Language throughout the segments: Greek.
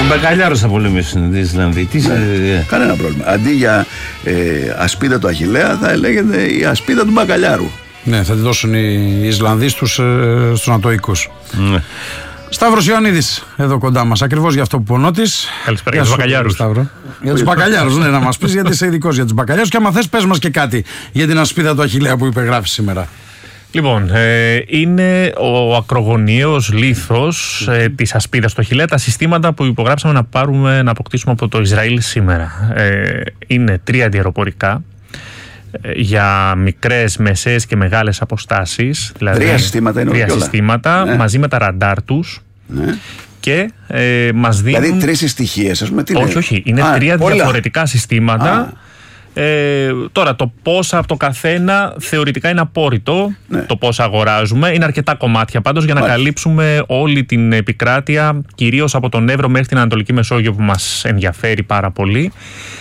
μπακαλιάρους θα πολεμήσουν οι Ισλανδοί. Κανένα πρόβλημα. Αντί για ασπίδα του Αχιλλέα θα λέγεται η ασπίδα του μπακαλιάρου. Ναι, θα τη δώσουν οι Ισλανδοί στους Νατοικούς. Ναι. Σταύρος Ιωαννίδης εδώ κοντά μας, ακριβώς για αυτό που πονώτης. Καλησπέρα για τους μπακαλιάρους. Για τους μπακαλιάρους, ναι, να μας πεις, γιατί είσαι ειδικός για τους μπακαλιάρους. Και άμα θες, πες μας και κάτι για την ασπίδα του Αχιλλέα που υπεγράφει σήμερα. Λοιπόν, είναι ο ακρογωνιαίος λίθος της ασπίδας του Αχιλλέα, τα συστήματα που υπογράψαμε να αποκτήσουμε από το Ισραήλ σήμερα. Είναι 3 αντιαεροπορικά για μικρές, μεσαίες και μεγάλες αποστάσεις. Δηλαδή 3 συστήματα είναι 3 συστήματα, ναι, μαζί με τα ραντάρ τους. Ναι. Και μας δίνουν... Δηλαδή 3 στοιχείες, ας πούμε. Όχι, είναι 3 διαφορετικά συστήματα. Τώρα το πόσα από το καθένα θεωρητικά είναι απόρριτο, ναι, το πόσα αγοράζουμε. Είναι αρκετά κομμάτια πάντως για να καλύψουμε όλη την επικράτεια, κυρίως από τον Εύρο μέχρι την Ανατολική Μεσόγειο που μας ενδιαφέρει πάρα πολύ,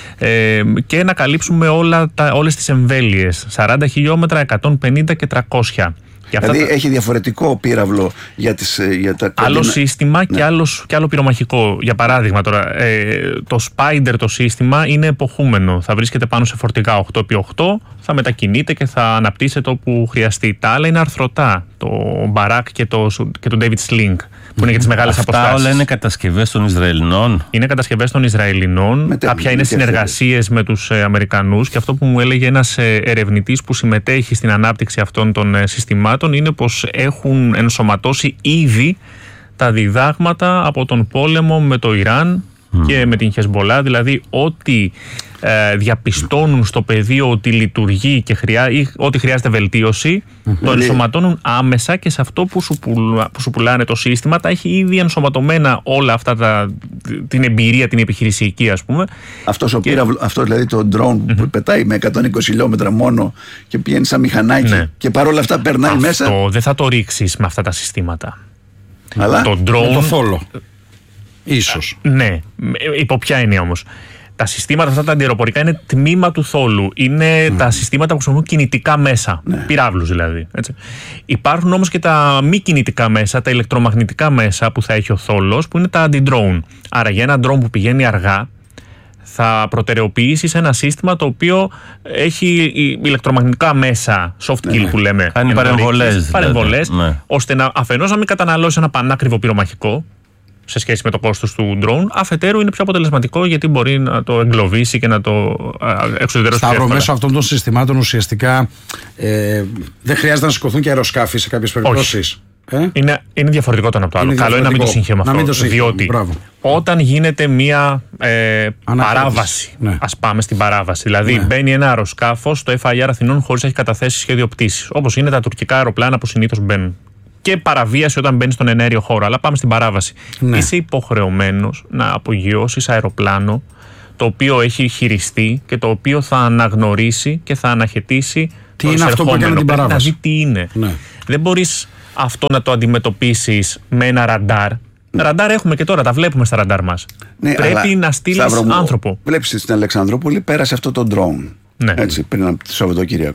και να καλύψουμε όλες τις εμβέλειες, 40 χιλιόμετρα, 150 και 300. Δηλαδή έχει διαφορετικό πύραυλο για τα άλλο σύστημα και άλλο πυρομαχικό. Για παράδειγμα τώρα, το Spider το σύστημα είναι εποχούμενο. Θα βρίσκεται πάνω σε φορτηγά 8x8, θα μετακινείται και θα αναπτύσσεται όπου χρειαστεί. Τα άλλα είναι αρθρωτά, το Barak και το David Sling, που είναι για τις μεγάλες αποστάσεις. Αυτά όλα είναι κατασκευές των Ισραηλινών. Είναι κατασκευές των Ισραηλινών. Κάποια είναι συνεργασίες με τους Αμερικανούς. Και αυτό που μου έλεγε ένας ερευνητής που συμμετέχει στην ανάπτυξη αυτών των συστημάτων είναι πως έχουν ενσωματώσει ήδη τα διδάγματα από τον πόλεμο με το Ιράν και με την Χεσμπολά. Δηλαδή ό,τι διαπιστώνουν στο πεδίο ότι λειτουργεί και ό,τι χρειάζεται βελτίωση, το ενσωματώνουν άμεσα και σε αυτό που σου πουλάνε το σύστημα. Τα έχει ήδη ενσωματωμένα όλα αυτά την εμπειρία, την επιχειρησιακή, ας πούμε. Αυτό δηλαδή το drone που πετάει με 120 χιλιόμετρα μόνο και πηγαίνει σαν μηχανάκι, ναι, και παρόλα αυτά περνάει μέσα. Αυτό δεν θα το ρίξεις με αυτά τα συστήματα. Αλλά το drone, με το θόλο ίσως. Ναι, υπό ποια έννοια όμως? Τα συστήματα αυτά τα αντιαεροπορικά είναι τμήμα του θόλου. Είναι τα συστήματα που χρησιμοποιούν κινητικά μέσα. Ναι. Πυράβλους δηλαδή. Έτσι. Υπάρχουν όμως και τα μη κινητικά μέσα, τα ηλεκτρομαγνητικά μέσα που θα έχει ο θόλος, που είναι τα anti-drone. Άρα για ένα drone που πηγαίνει αργά, θα προτεραιοποιήσεις ένα σύστημα το οποίο έχει ηλεκτρομαγνητικά μέσα, soft kill, ναι, που λέμε. Κάνει παρεμβολές. Ναι. Ώστε αφενός να μην καταναλώσει ένα πανάκριβο πυρομαχικό σε σχέση με το κόστος του drone, αφετέρου είναι πιο αποτελεσματικό γιατί μπορεί να το εγκλωβίσει και να το εξουδετερώσει. Σταύρο, μέσω αυτών των συστημάτων ουσιαστικά δεν χρειάζεται να σηκωθούν και αεροσκάφη σε κάποιες περιπτώσεις. Είναι διαφορετικό το ένα από το άλλο. Καλό είναι να μην το συγχαίουμε αυτό. Διότι όταν γίνεται μία παράβαση, ναι, ας πάμε στην παράβαση. Δηλαδή, ναι, μπαίνει ένα αεροσκάφος στο FIR Αθηνών χωρίς να έχει καταθέσει σχέδιο πτήσης. Όπως είναι τα τουρκικά αεροπλάνα που συνήθως μπαίνουν. Και παραβίαση όταν μπαίνει στον εναέριο χώρο. Αλλά πάμε στην παράβαση. Ναι. Είσαι υποχρεωμένος να απογειώσεις αεροπλάνο το οποίο έχει χειριστεί και το οποίο θα αναγνωρίσει και θα αναχαιτήσει τι είναι αυτό που έκανε την παράβαση. Να δει τι είναι. Ναι. Δεν μπορείς αυτό να το αντιμετωπίσεις με ένα ραντάρ. Ραντάρ έχουμε και τώρα, τα βλέπουμε στα ραντάρ μας. Ναι, πρέπει να στείλεις άνθρωπο. Βλέπεις στην Αλεξανδρούπολη πέρασε αυτό το drone. Ναι. Έτσι, πριν από το Σαββατοκύριακο.